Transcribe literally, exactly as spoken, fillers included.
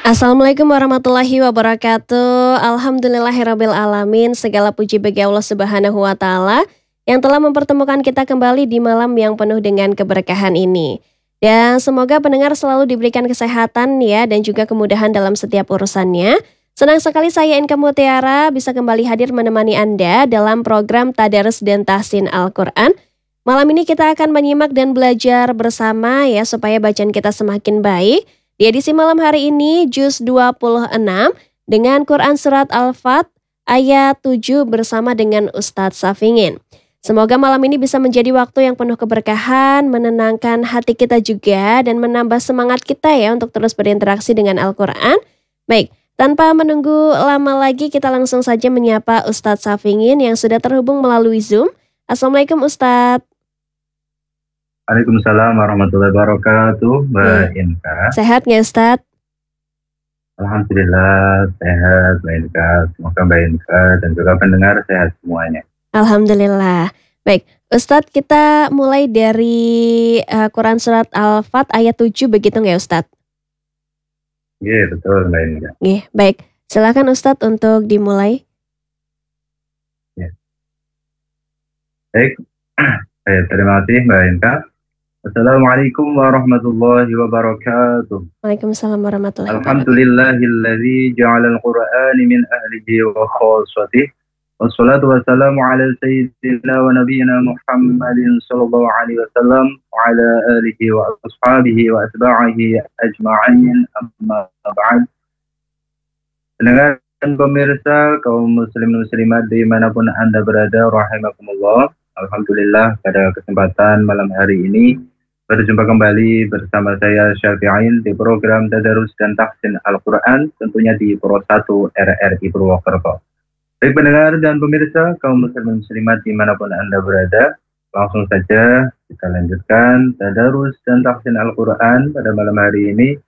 Assalamualaikum warahmatullahi wabarakatuh. Alhamdulillahirabbil alamin. Segala puji bagi Allah Subhanahu wa taala yang telah mempertemukan kita kembali di malam yang penuh dengan keberkahan ini. Dan semoga pendengar selalu diberikan kesehatan ya dan juga kemudahan dalam setiap urusannya. Senang sekali saya Inka Mutiara bisa kembali hadir menemani Anda dalam program Tadarus dan Tahsin Al-Quran. Malam ini kita akan menyimak dan belajar bersama ya supaya bacaan kita semakin baik. Di edisi malam hari ini, Juz dua puluh enam dengan Quran Surat Al-Fat ayat tujuh bersama dengan Ustadz Safingin. Semoga malam ini bisa menjadi waktu yang penuh keberkahan, menenangkan hati kita juga, dan menambah semangat kita ya untuk terus berinteraksi dengan Al-Quran. Baik, tanpa menunggu lama lagi kita langsung saja menyapa Ustadz Safingin yang sudah terhubung melalui Zoom. Assalamualaikum Ustadz. Waalaikumsalam warahmatullahi wabarakatuh, Mbak Ya. Inka. Sehat nggak Ustadz? Alhamdulillah sehat, Mbak Inka. Semoga Mbak Inka dan juga pendengar sehat semuanya. Alhamdulillah. Baik, Ustadz kita mulai dari uh, Quran Surat Al-Fat ayat tujuh begitu nggak Ustadz? Iya betul Mbak Inka. Iya, baik. Silakan Ustadz untuk dimulai. Ya. Baik, eh, terima kasih Mbak Inka. Assalamualaikum warahmatullahi wabarakatuh. Waalaikumsalam warahmatullahi wabarakatuh. Alhamdulillahilladzi ja'alal qur'ani min ahlihi wa khassatihi. Wassalatu wassalamu ala sayyidina wa nabiyyina Muhammadin sallallahu alaihi wasallam wa ala alihi wa ashabihi wa atba'ihi ajma'in, amma ba'd. Pendengar dan pemirsa kaum muslim muslimat dimanapun Anda berada, rahimakumullah. Alhamdulillah pada kesempatan malam hari ini berjumpa kembali bersama saya Syafi'in di program Tadarus dan Tahsin Al-Quran, tentunya di Pro satu R R I Purwokerto. Baik pendengar dan pemirsa kaum muslim muslimat dimanapun Anda berada, langsung saja kita lanjutkan Tadarus dan Tahsin Al-Quran pada malam hari ini